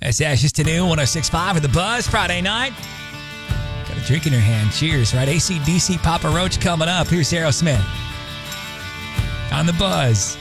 That's Ashes to New 106.5 with The Buzz Friday night. Got a drink in your hand. Cheers, right? AC/DC Papa Roach coming up. Here's Aerosmith on The Buzz.